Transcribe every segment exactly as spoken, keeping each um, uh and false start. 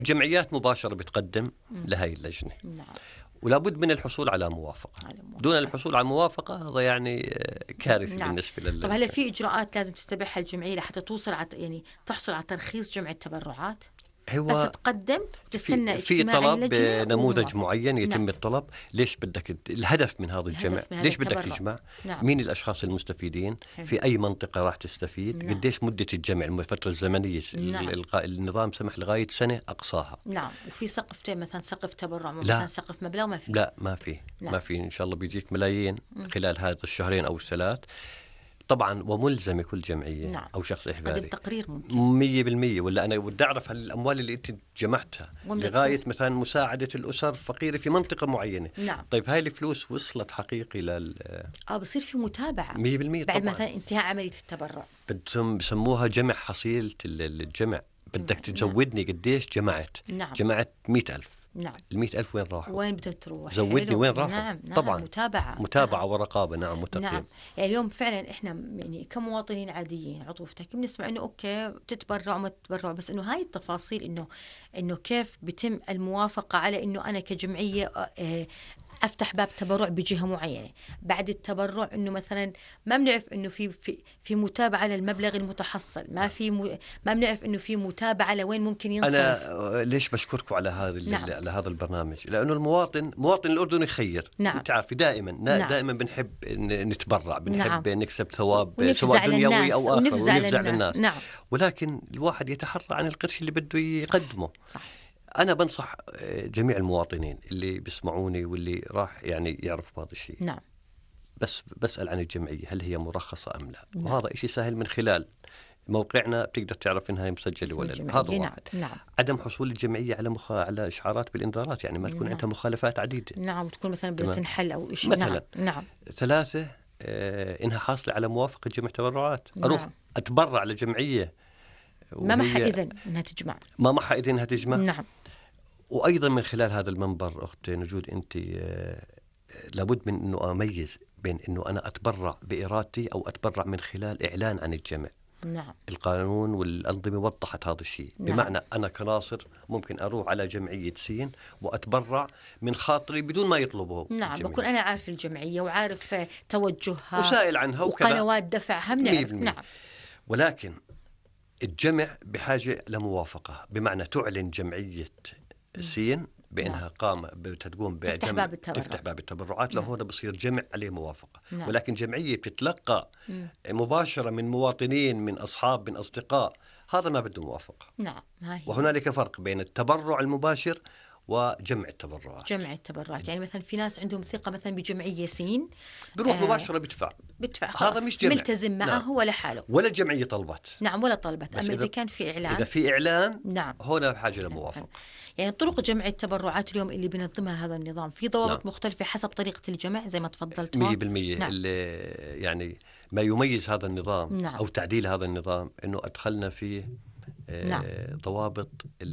جمعيات مباشرة بتقدم مم. لهي اللجنة، نعم. ولا بد من الحصول على موافقة. على موافقة. دون الحصول على موافقة هذا يعني آه، كارثة نعم. بالنسبة لل طب هلا في إجراءات لازم تتبعها الجمعية لحتى توصل على يعني تحصل على ترخيص جمع التبرعات؟ بس هو تقدم في وتستنى في اجتماعي طلب لجنة نموذج وموافقة. معين يتم نعم. الطلب. ليش بدك الهدف من هذا الجمع؟ الهدف من هذا ليش بدك التبرع. تجمع؟ نعم. مين الأشخاص المستفيدين؟ حلو. في أي منطقة راح تستفيد؟ نعم. قديش مدة الجمع؟ الفترة الزمنية. نعم. القاء النظام سمح لغاية سنة أقصاها. نعم. وفي سقف مثلا سقف تبرع مثلا لا سقف مبلغ ما في؟ لا ما في. نعم. ما في. إن شاء الله بيجيك ملايين مم. خلال هذا الشهرين أو الثلاث طبعا، وملزمة كل جمعية نعم. أو شخص تقدم إحباري تقرير ممكن مية بالمية. ولا أنا بدي أعرف هل الأموال اللي أنت جمعتها وين لغاية بتروح؟ مثلا مساعدة الأسر الفقيرة في منطقة معينة، نعم. طيب هاي الفلوس وصلت حقيقي لل اه بصير في متابعة مية بالمية بعد طبعا. مثلا انتهاء عملية التبرع. بدهم بسموها جمع حصيلة ال- الجمع. بدك نعم. تزودني قديش جمعت. نعم. جمعت مئة ألف. نعم. المئة ألف وين راحوا؟ وين بدهم تروح؟ زودني حلو. وين راحوا؟ نعم. نعم. طبعا متابعة. متابعة نعم. ورقابة. نعم وتقييم. نعم. يعني اليوم فعلا احنا يعني كمواطنين عاديين عطوفتك بنسمع انه اوكي تتبرع وما تتبرع، بس انه هاي التفاصيل انه انه كيف بتم الموافقة على انه انا كجمعية اه افتح باب تبرع بجهه معينه، بعد التبرع انه مثلا ما بنعرف انه في في في متابعه للمبلغ المتحصل، ما في م... ما بنعرف انه في متابعه لوين ممكن ينصرف. أنا ليش بشكركم على هذا نعم. على هذا البرنامج؟ لأنه المواطن مواطن الأردني يخير. نعم. أنت عارفة دائما نعم. دائما بنحب نتبرع، بنحب نعم. نكسب ثواب ونفزع سواء على دنيوي الناس أو آخر، ونفزع على ونفزع الناس. للناس. نعم. ولكن الواحد يتحرى عن القرش اللي بده يقدمه. صح. أنا بنصح جميع المواطنين اللي بيسمعوني واللي راح يعني يعرفوا هذا الشيء. نعم. بس بسأل عن الجمعية هل هي مرخصة أم لا. نعم. وهذا إشي سهل من خلال موقعنا، بتقدر تعرف إنها مسجلة ولا لا. هذا نعم. واحد. نعم. عدم حصول الجمعية على مخ... على إشعارات بالإنذارات، يعني ما تكون نعم. عندها مخالفات عديدة. نعم. تكون مثلا بدها تنحل أو شيء. مثلا. نعم. نعم. ثلاثة آه إنها حاصلة على موافقة جمع تبرعات. نعم. أروح أتبرع لجمعية ما معها إذن إنها تجمع. ما معها إذن إنها تجمع. نعم. وأيضا من خلال هذا المنبر أخت نجود أنت آه لابد من أنه أميز بين أنه أنا أتبرع بإرادتي أو أتبرع من خلال إعلان عن الجمع. نعم. القانون والأنظمة وضحت هذا الشيء. نعم. بمعنى أنا كناصر ممكن أروح على جمعية سين وأتبرع من خاطري بدون ما يطلبه. نعم. الجمعية. بكون أنا عارف الجمعية وعارف توجهها وسائل عنها وقنوات دفعها بنعرف. نعم. ولكن الجمع بحاجة لموافقة، بمعنى تعلن جمعية سين بأنها نعم. قام بتقوم تفتح باب التبرع. تفتح باب التبرعات. نعم. لهون بصير جمع عليه موافقة. نعم. ولكن جمعية بتتلقى مم. مباشرة من مواطنين، من أصحاب، من أصدقاء، هذا ما بده موافقة. نعم. هاي. وهنالك فرق بين التبرع المباشر وجمع التبرعات. جمع التبرعات يعني مثلا في ناس عندهم ثقة مثلا بجمعية سين بروح آه مباشرة بدفع. بدفع خلاص. هذا مش جمع. ملتزم معه. نعم. ولا حاله. ولا الجمعية طلبت. نعم. ولا طلبت. أما إذا, إذا كان في إعلان. إذا في إعلان. نعم. هنا بحاجة لموافقة. يعني طرق جمع التبرعات اليوم اللي بينظمها هذا النظام في ضوابط نعم. مختلفة حسب طريقة الجمع زي ما تفضلت. مية بالمية. نعم. يعني ما يميز هذا النظام. نعم. أو تعديل هذا النظام إنه أدخلنا فيه نعم. ضوابط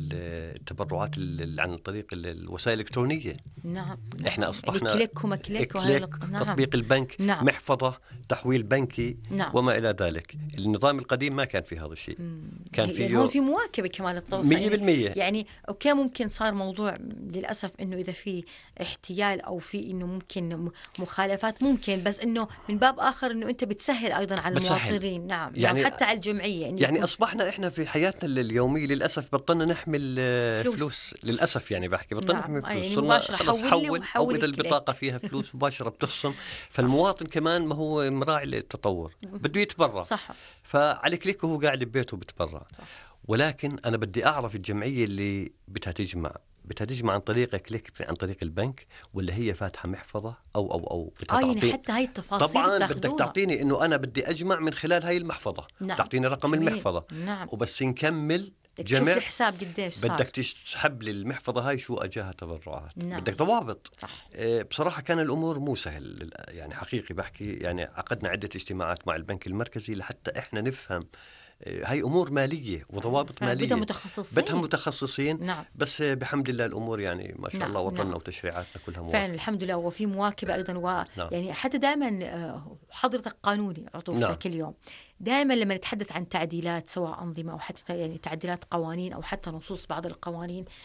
التبرعات عن طريق الوسائل الإلكترونية. نعم. إحنا أصبحنا كليك وما كليك, كليك نعم. تطبيق البنك. نعم. محفظة، تحويل بنكي. نعم. وما إلى ذلك. النظام القديم ما كان في هذا الشيء. كان فيه يعني هون في مواكبة كمان التوسع. مية بالمية. يعني أوكي ممكن صار موضوع للأسف إنه إذا في احتيال أو في إنه ممكن مخالفات ممكن، بس إنه من باب آخر إنه أنت بتسهل أيضا على المواطنين. نعم. يعني حتى على الجمعية. يعني, يعني أصبحنا إحنا في حياتنا اليومية للأسف بطلنا نحمل فلوس, فلوس. للأسف يعني بحكي بطلنا نعم. نحمل فلوس. يعني مباشرة خلص حول, أو إذا البطاقة فيها فلوس مباشرة بتخصم. فالمواطن كمان ما هو مراعي للتطور، بده يتبرع. صح. فعلى كليك وهو قاعد ببيته بتبرع. صح. ولكن أنا بدي أعرف الجمعية اللي بدها تجمع بدها تجمع عن طريق كليك عن طريق البنك، ولا هي فاتحة محفظة أو أو أو آه يعني حتى هاي التفاصيل طبعا تاخدوها. بدك تعطيني إنه أنا بدي أجمع من خلال هاي المحفظة. نعم. تعطيني رقم جميل. المحفظة. نعم. وبس نكمل جمع. جمع الحساب قديش صار. بدك تسحب لي المحفظة هاي شو أجاها تبرعات. نعم. بدك ضوابط. صح. إيه بصراحة كان الأمور مو سهل يعني حقيقي بحكي. يعني عقدنا عدة اجتماعات مع البنك المركزي لحتى إحنا نفهم هاي أمور مالية وضوابط مالية بدها متخصصين. بدها متخصصين. نعم. بس بحمد الله الأمور يعني ما شاء نعم. الله وطننا. نعم. وتشريعاتنا كلها مواكبة فعلا الحمد لله. وفي مواكبة أيضا و... نعم. يعني حتى دائما حضرتك قانوني عطوفتك. نعم. اليوم دائما لما نتحدث عن تعديلات سواء أنظمة أو حتى يعني تعديلات قوانين أو حتى نصوص بعض القوانين